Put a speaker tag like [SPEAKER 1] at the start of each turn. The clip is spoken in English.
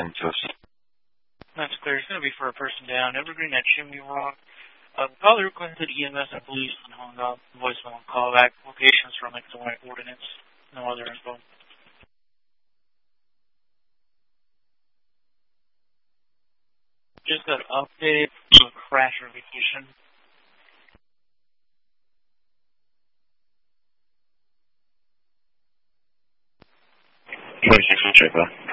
[SPEAKER 1] Santos.
[SPEAKER 2] That's clear. It's going to be for a person down. Evergreen at Chimney Rock. Caller requested EMS and police and hung up. Voicemail and callback. Locations from Illinois ordinance. No other info. Just got an update to a crash location.
[SPEAKER 1] 26 will check that.